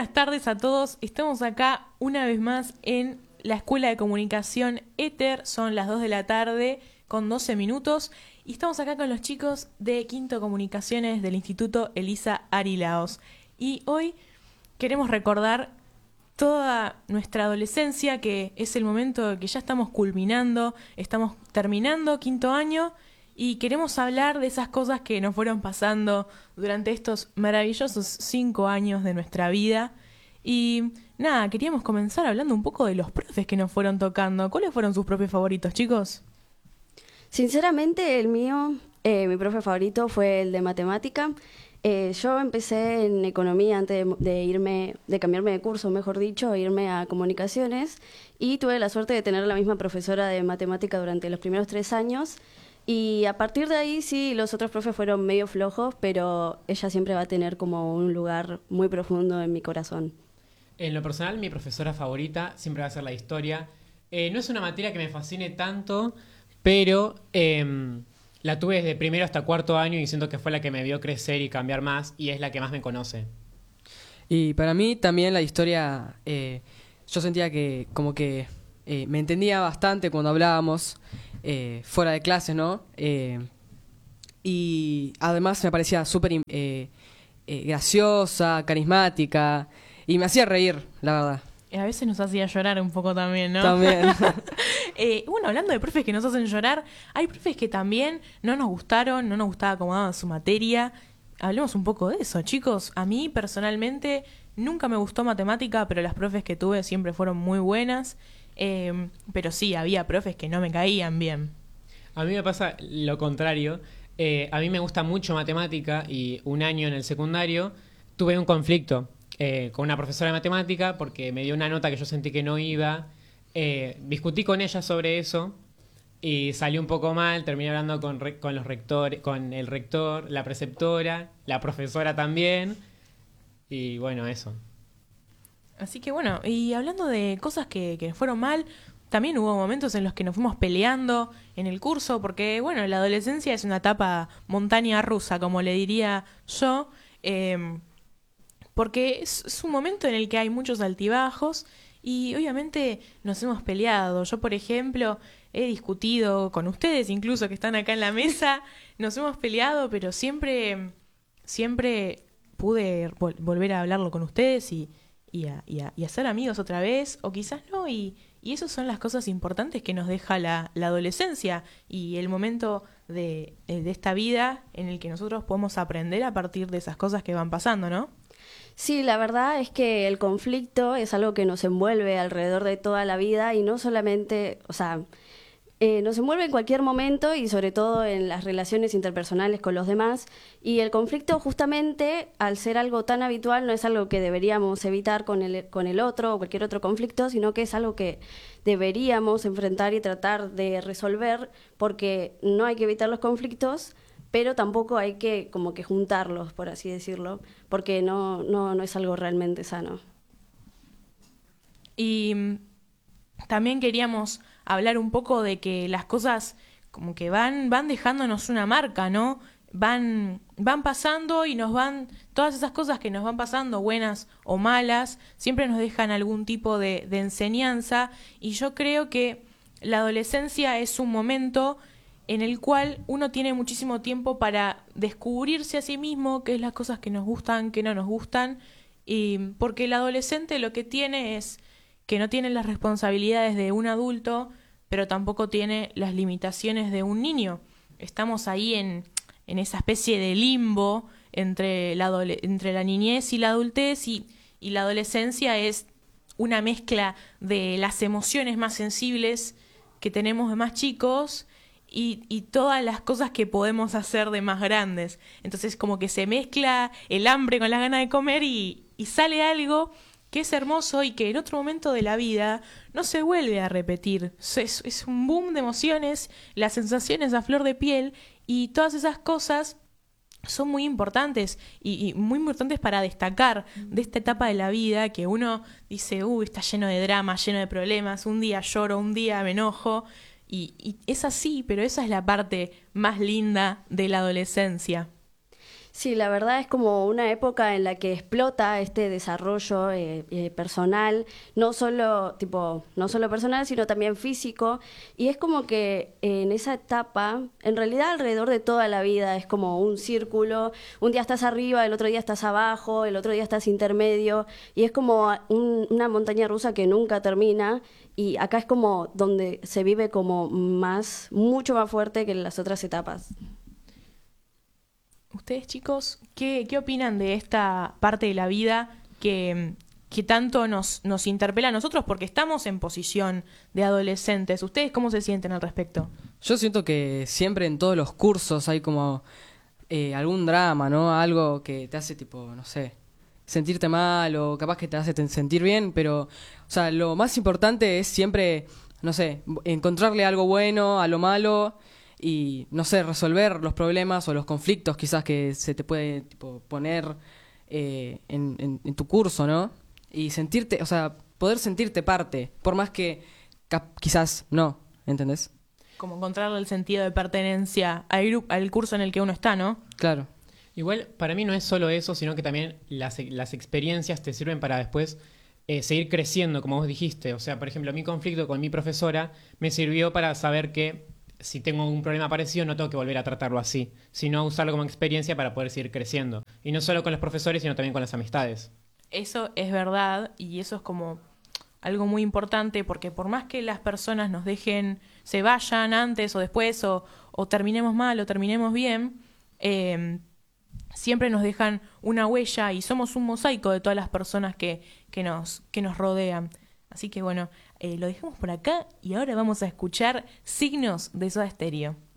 buenas tardes a todos. Estamos acá una vez más en la Escuela de Comunicación Éter. Son las 2 de la tarde con 12 minutos. Y estamos acá con los chicos de Quinto Comunicaciones del Instituto Elisa Arilaos. Y hoy queremos recordar toda nuestra adolescencia, que es el momento que ya estamos culminando, estamos terminando quinto año. Y queremos hablar de esas cosas que nos fueron pasando durante estos maravillosos 5 años de nuestra vida. Y nada, queríamos comenzar hablando un poco de los profes que nos fueron tocando. ¿Cuáles fueron sus profes favoritos, chicos? Sinceramente, el mío, mi profe favorito fue el de matemática. Yo empecé en economía antes de cambiarme de curso, mejor dicho, irme a comunicaciones. Y tuve la suerte de tener la misma profesora de matemática durante los primeros 3 años. Y a partir de ahí sí, los otros profes fueron medio flojos, pero ella siempre va a tener como un lugar muy profundo en mi corazón. En lo personal, mi profesora favorita siempre va a ser la historia. No es una materia que me fascine tanto, pero la tuve desde primero hasta cuarto año y siento que fue la que me vio crecer y cambiar más, y es la que más me conoce. Y para mí también la historia, yo sentía que como que me entendía bastante cuando hablábamos fuera de clases, ¿no? Y además me parecía súper graciosa, carismática, y me hacía reír, la verdad. A veces nos hacía llorar un poco también, ¿no? También. Bueno, hablando de profes que nos hacen llorar, hay profes que también no nos gustaron, no nos gustaba cómo daban su materia. Hablemos un poco de eso, chicos. A mí, personalmente, nunca me gustó matemática, pero las profes que tuve siempre fueron muy buenas. Pero sí, había profes que no me caían bien. A mí me pasa lo contrario. A mí me gusta mucho matemática y un año en el secundario tuve un conflicto con una profesora de matemática porque me dio una nota que yo sentí que no iba. Discutí con ella sobre eso y salió un poco mal. Terminé hablando con los rectores, con el rector, la preceptora, la profesora también. Y bueno, eso. Así que bueno, y hablando de cosas que nos fueron mal, también hubo momentos en los que nos fuimos peleando en el curso, porque bueno, la adolescencia es una etapa montaña rusa, como le diría yo, porque es un momento en el que hay muchos altibajos y obviamente nos hemos peleado. Yo, por ejemplo, he discutido con ustedes, incluso que están acá en la mesa, nos hemos peleado, pero siempre pude volver a hablarlo con ustedes y a ser amigos otra vez, o quizás no, y esas son las cosas importantes que nos deja la adolescencia y el momento de esta vida en el que nosotros podemos aprender a partir de esas cosas que van pasando, ¿no? Sí, la verdad es que el conflicto es algo que nos envuelve alrededor de toda la vida y no solamente, o sea, nos envuelve en cualquier momento y sobre todo en las relaciones interpersonales con los demás. Y el conflicto, justamente, al ser algo tan habitual, no es algo que deberíamos evitar con el otro o cualquier otro conflicto, sino que es algo que deberíamos enfrentar y tratar de resolver, porque no hay que evitar los conflictos, pero tampoco hay que como que juntarlos, por así decirlo, porque no es algo realmente sano. Y también queríamos hablar un poco de que las cosas como que van dejándonos una marca, ¿no? Van pasando y todas esas cosas que nos van pasando, buenas o malas, siempre nos dejan algún tipo de enseñanza, y yo creo que la adolescencia es un momento en el cual uno tiene muchísimo tiempo para descubrirse a sí mismo, qué es las cosas que nos gustan, qué no nos gustan, y porque el adolescente lo que tiene es que no tiene las responsabilidades de un adulto, pero tampoco tiene las limitaciones de un niño. Estamos ahí en esa especie de limbo entre la niñez y la adultez, y la adolescencia es una mezcla de las emociones más sensibles que tenemos de más chicos y todas las cosas que podemos hacer de más grandes. Entonces como que se mezcla el hambre con las ganas de comer y sale algo que es hermoso y que en otro momento de la vida no se vuelve a repetir. Es un boom de emociones, las sensaciones a flor de piel, y todas esas cosas son muy importantes y muy importantes para destacar de esta etapa de la vida, que uno dice, está lleno de drama, lleno de problemas, un día lloro, un día me enojo, y es así, pero esa es la parte más linda de la adolescencia. Sí, la verdad es como una época en la que explota este desarrollo personal, no solo personal, sino también físico, y es como que en esa etapa, en realidad alrededor de toda la vida es como un círculo, un día estás arriba, el otro día estás abajo, el otro día estás intermedio, y es como una montaña rusa que nunca termina, y acá es como donde se vive como mucho más fuerte que en las otras etapas. Ustedes, chicos, ¿qué opinan de esta parte de la vida que tanto nos interpela a nosotros? Porque estamos en posición de adolescentes. ¿Ustedes cómo se sienten al respecto? Yo siento que siempre en todos los cursos hay como algún drama, ¿no? Algo que te hace tipo, no sé, sentirte mal o capaz que te hace sentir bien, pero, o sea, lo más importante es siempre, no sé, encontrarle algo bueno a lo malo y, no sé, resolver los problemas o los conflictos quizás que se te puede tipo, poner en tu curso, ¿no? Y sentirte, o sea, poder sentirte parte, por más que quizás no, ¿entendés? Como encontrarle el sentido de pertenencia al curso en el que uno está, ¿no? Claro. Igual, para mí no es solo eso, sino que también las experiencias te sirven para después seguir creciendo, como vos dijiste. O sea, por ejemplo, mi conflicto con mi profesora me sirvió para saber que si tengo un problema parecido no tengo que volver a tratarlo así, sino usarlo como experiencia para poder seguir creciendo. Y no solo con los profesores, sino también con las amistades. Eso es verdad y eso es como algo muy importante porque por más que las personas nos dejen, se vayan antes o después o terminemos mal o terminemos bien, siempre nos dejan una huella y somos un mosaico de todas las personas que nos rodean. Así que bueno, lo dejamos por acá y ahora vamos a escuchar Signos de Soda Stereo.